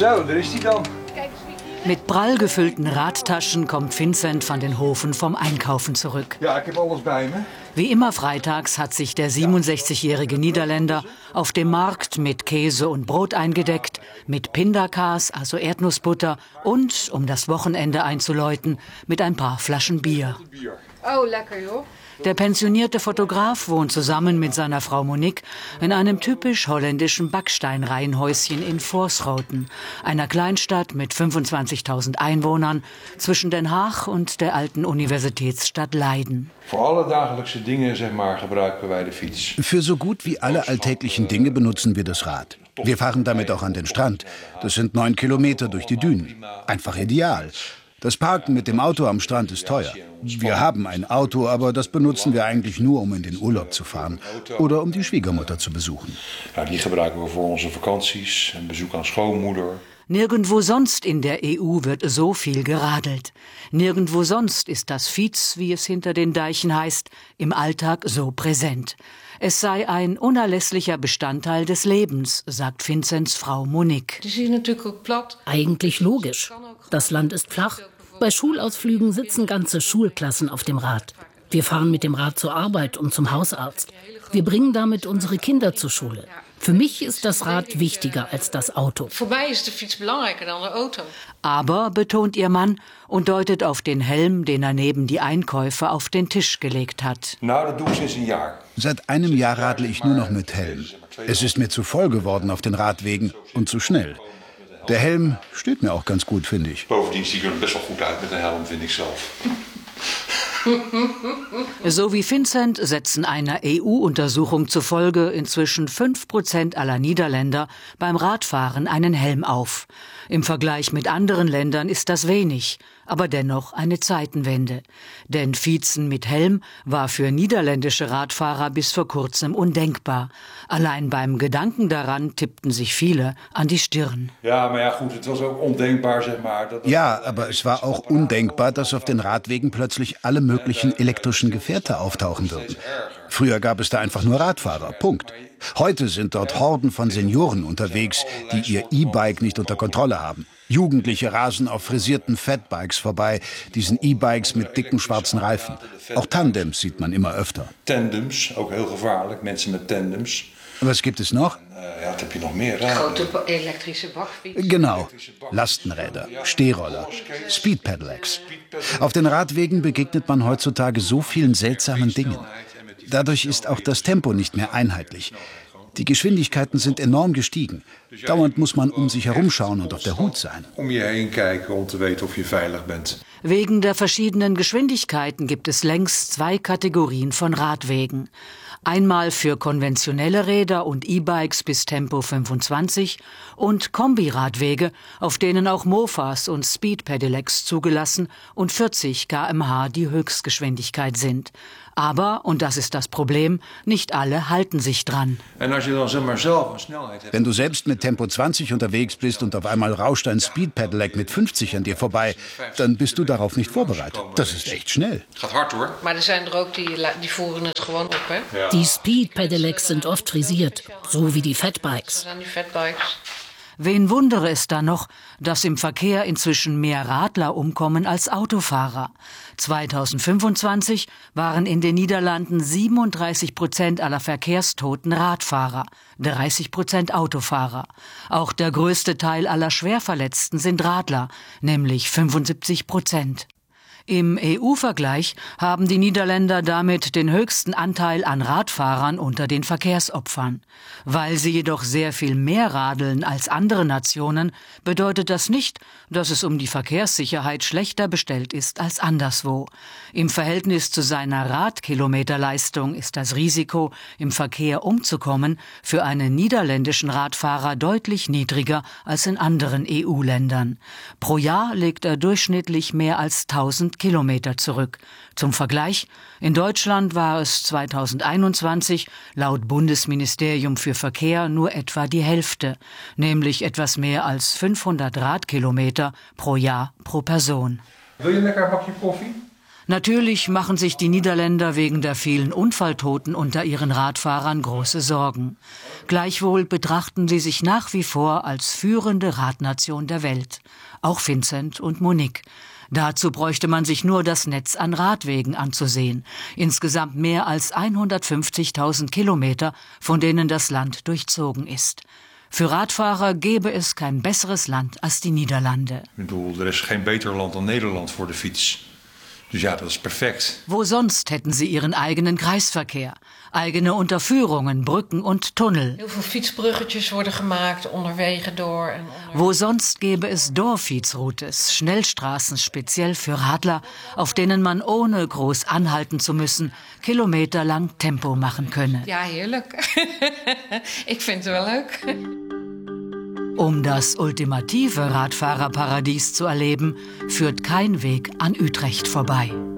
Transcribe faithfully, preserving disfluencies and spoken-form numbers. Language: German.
Zo, daar is die dan. Mit prall gefüllten Radtaschen kommt Vincent van den Hoven vom Einkaufen zurück. Ja, ik heb alles bij me. Wie immer freitags hat sich der siebenundsechzigjährige Niederländer auf dem Markt mit Käse und Brot eingedeckt, mit Pindakaas, also Erdnussbutter und, um das Wochenende einzuläuten, mit ein paar Flaschen Bier. Oh, lecker joh. Der pensionierte Fotograf wohnt zusammen mit seiner Frau Monique in einem typisch holländischen Backsteinreihenhäuschen in Voorschoten, einer Kleinstadt mit fünfundzwanzigtausend Einwohnern zwischen Den Haag und der alten Universitätsstadt Leiden. Für alle dagelijkse Dinge, zeg maar, gebruiken wij de fiets. Für so gut wie alle alltäglichen Dinge benutzen wir das Rad. Wir fahren damit auch an den Strand. Das sind neun Kilometer durch die Dünen. Einfach ideal. Das Parken mit dem Auto am Strand ist teuer. Wir haben ein Auto, aber das benutzen wir eigentlich nur, um in den Urlaub zu fahren oder um die Schwiegermutter zu besuchen. Ja, die gebruiken wir voor onze vakanties, een bezoek aan schoonmoeder. Nirgendwo sonst in der E U wird so viel geradelt. Nirgendwo sonst ist das Fiets, wie es hinter den Deichen heißt, im Alltag so präsent. Es sei ein unerlässlicher Bestandteil des Lebens, sagt Vincents Frau Monique. Eigentlich logisch. Das Land ist flach. Bei Schulausflügen sitzen ganze Schulklassen auf dem Rad. Wir fahren mit dem Rad zur Arbeit und zum Hausarzt. Wir bringen damit unsere Kinder zur Schule. Für mich ist das Rad wichtiger als das Auto. Aber, betont ihr Mann und deutet auf den Helm, den er neben die Einkäufe auf den Tisch gelegt hat. Seit einem Jahr radle ich nur noch mit Helm. Es ist mir zu voll geworden auf den Radwegen und zu schnell. Der Helm steht mir auch ganz gut, finde ich. Bovendien zie ik er best wel goed uit met een helm, vind ik zelf. So wie Vincent setzen einer E U-Untersuchung zufolge inzwischen fünf Prozent aller Niederländer beim Radfahren einen Helm auf. Im Vergleich mit anderen Ländern ist das wenig, aber dennoch eine Zeitenwende. Denn Fietsen mit Helm war für niederländische Radfahrer bis vor kurzem undenkbar. Allein beim Gedanken daran tippten sich viele an die Stirn. Ja, maar ja, goed, het was ook ondenkbaar, zeg maar. Dat... Ja, aber es war auch undenkbar, dass auf den Radwegen plötzlich alle möglichen elektrischen Gefährte auftauchen würden. Früher gab es da einfach nur Radfahrer, Punkt. Heute sind dort Horden von Senioren unterwegs, die ihr E-Bike nicht unter Kontrolle haben. Jugendliche rasen auf frisierten Fatbikes vorbei, diesen E-Bikes mit dicken schwarzen Reifen. Auch Tandems sieht man immer öfter. Tandems, ook heel gevaarlijk, mensen met tandems. Was gibt es noch? Ja, wat heb je nog meer? Grote elektrische Bachfiets. Genau, Lastenräder, Stehroller, Speed-Pedelecs. Auf den Radwegen begegnet man heutzutage so vielen seltsamen Dingen. Dadurch ist auch das Tempo nicht mehr einheitlich. Die Geschwindigkeiten sind enorm gestiegen. Dauernd muss man um sich herumschauen und auf der Hut sein. Um je heen kijken om te weten of je veilig bent. Wegen der verschiedenen Geschwindigkeiten gibt es längst zwei Kategorien von Radwegen. Einmal für konventionelle Räder und E-Bikes bis Tempo fünfundzwanzig und Kombiradwege, auf denen auch Mofas und Speed-Pedelecs zugelassen und vierzig Kilometer pro Stunde die Höchstgeschwindigkeit sind. Aber, und das ist das Problem, nicht alle halten sich dran. Wenn du selbst mit Tempo zwanzig unterwegs bist und auf einmal rauscht ein Speed-Pedelec mit fünfzig an dir vorbei, dann bist du darauf nicht vorbereitet. Das ist echt schnell. Die Speed-Pedelecs sind oft frisiert, so wie die Fatbikes. Wen wundere es da noch, dass im Verkehr inzwischen mehr Radler umkommen als Autofahrer. zweitausendfünfundzwanzig waren in den Niederlanden siebenunddreißig Prozent aller Verkehrstoten Radfahrer, dreißig Prozent Autofahrer. Auch der größte Teil aller Schwerverletzten sind Radler, nämlich fünfundsiebzig Prozent. Im E U-Vergleich haben die Niederländer damit den höchsten Anteil an Radfahrern unter den Verkehrsopfern. Weil sie jedoch sehr viel mehr radeln als andere Nationen, bedeutet das nicht, dass es um die Verkehrssicherheit schlechter bestellt ist als anderswo. Im Verhältnis zu seiner Radkilometerleistung ist das Risiko, im Verkehr umzukommen, für einen niederländischen Radfahrer deutlich niedriger als in anderen E U-Ländern. Pro Jahr legt er durchschnittlich mehr als tausend Kilometer zurück. Zum Vergleich, in Deutschland war es zweitausendeinundzwanzig laut Bundesministerium für Verkehr nur etwa die Hälfte, nämlich etwas mehr als fünfhundert Radkilometer pro Jahr pro Person. Will je lekker een bakje koffie? Natürlich machen sich die Niederländer wegen der vielen Unfalltoten unter ihren Radfahrern große Sorgen. Gleichwohl betrachten sie sich nach wie vor als führende Radnation der Welt. Auch Vincent und Monique. Dazu bräuchte man sich nur das Netz an Radwegen anzusehen. Insgesamt mehr als hundertfünfzigtausend Kilometer, von denen das Land durchzogen ist. Für Radfahrer gäbe es kein besseres Land als die Niederlande. Ik bedoel, er is geen beter land dan Nederland voor de fiets. Dus ja, dat is perfect. Wo sonst hätten sie ihren eigenen Kreisverkehr, eigene Unterführungen, Brücken und Tunnel. Heel veel fietsbruggetjes worden gemaakt onderwegen door. En onder... Wo sonst gäbe es Dorffietsroutes, Schnellstraßen speziell für Radler, auf denen man ohne groß anhalten zu müssen, kilometerlang Tempo machen könne. Ja, heerlijk. Ik vind het wel leuk. Um das ultimative Radfahrerparadies zu erleben, führt kein Weg an Utrecht vorbei.